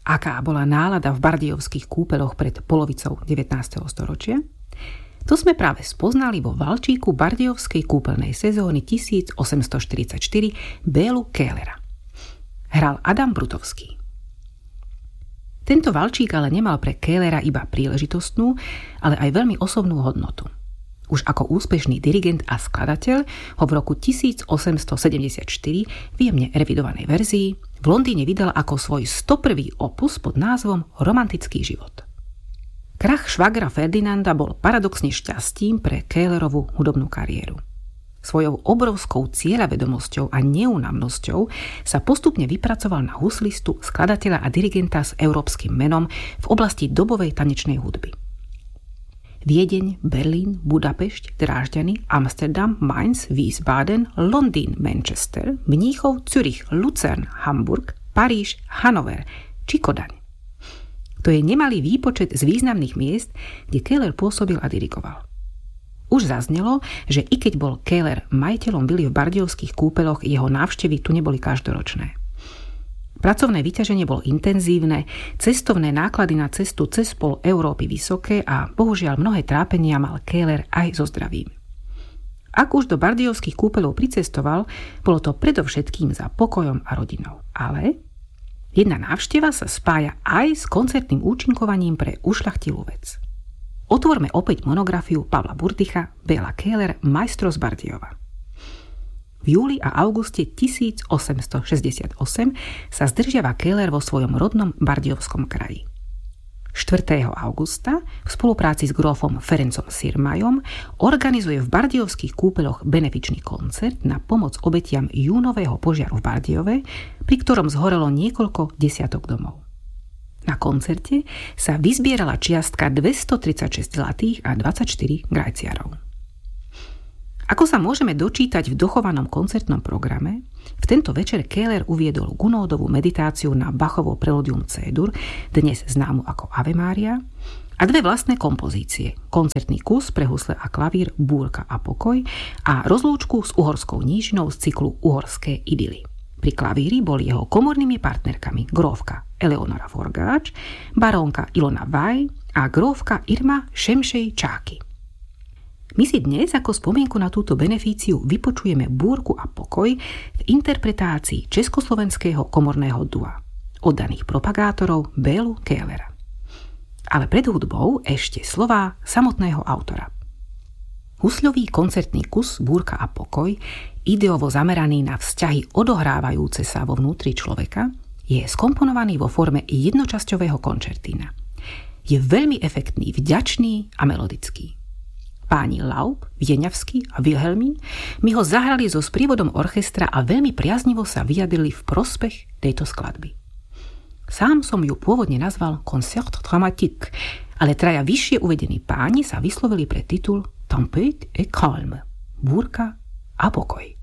aká bola nálada v bardejovských kúpeloch pred polovicou 19. storočia? To sme práve spoznali vo valčíku bardejovskej kúpeľnej sezóny 1844 Bélu Köhlera. Hral Adam Brutovský. Tento valčík ale nemal pre Köhlera iba príležitostnú, ale aj veľmi osobnú hodnotu. Už ako úspešný dirigent a skladateľ ho v roku 1874 v jemne revidovanej verzii v Londýne vydal ako svoj 101. opus pod názvom Romantický život. Krach švagra Ferdinanda bol paradoxne šťastím pre Köhlerovú hudobnú kariéru. Svojou obrovskou cieľavedomosťou a neúnavnosťou sa postupne vypracoval na huslistu, skladateľa a dirigenta s európskym menom v oblasti dobovej tanečnej hudby. Viedeň, Berlín, Budapešť, Drážďany, Amsterdam, Mainz, Wiesbaden, Londýn, Manchester, Mníchov, Zürich, Lucern, Hamburg, Paríž, Hanover či Kodaň. To je nemalý výpočet z významných miest, kde Köhler pôsobil a dirigoval. Už zaznelo, že i keď bol Köhler majiteľom vily v bardejovských kúpeloch, jeho návštevy tu neboli každoročné. Pracovné vyťaženie bolo intenzívne, cestovné náklady na cestu cez pol Európy vysoké a bohužiaľ mnohé trápenia mal Köhler aj so zdravím. Ak už do bardejovských kúpeľov pricestoval, bolo to predovšetkým za pokojom a rodinou. Ale jedna návšteva sa spája aj s koncertným účinkovaním pre ušľachtilú vec. Otvorme opäť monografiu Pavla Burdycha Béla Köhler Maestro z Bardejova. V júli a auguste 1868 sa zdržiava Köhler vo svojom rodnom bardejovskom kraji. 4. augusta v spolupráci s grófom Ferencom Sirmajom organizuje v bardejovských kúpeľoch benefičný koncert na pomoc obetiam júnového požiaru v Bardejove, pri ktorom zhorelo niekoľko desiatok domov. Na koncerte sa vyzbierala čiastka 236 zlatých a 24 grajciarov. Ako sa môžeme dočítať v dochovanom koncertnom programe, v tento večer Köhler uviedol Gunódovú meditáciu na Bachovo preludium C-dur, dnes známu ako Ave Mária, a dve vlastné kompozície, koncertný kus pre husle a klavír Búrka a pokoj a rozlúčku s uhorskou nížinou z cyklu Uhorské idyly. Pri klavíri boli jeho komornými partnerkami grófka Eleonora Forgáč, barónka Ilona Vaj a grófka Irma Šemšej Čáky. My si dnes ako spomienku na túto benefíciu vypočujeme Búrku a pokoj v interpretácii československého komorného dua, oddaných propagátorov Bélu Köhlera. Ale pred hudbou ešte slová samotného autora. Husľový koncertný kus Búrka a pokoj, ideovo zameraný na vzťahy odohrávajúce sa vo vnútri človeka, je skomponovaný vo forme jednočasťového končertína. Je veľmi efektný, vďačný a melodický. Páni Laub, Vieňavský a Wilhelmín mi ho zahrali so sprievodom orchestra a veľmi priaznivo sa vyjadrili v prospech tejto skladby. Sám som ju pôvodne nazval Concert dramatique, ale traja vyššie uvedení páni sa vyslovili pre titul Tempête et calme, Búrka a pokoj.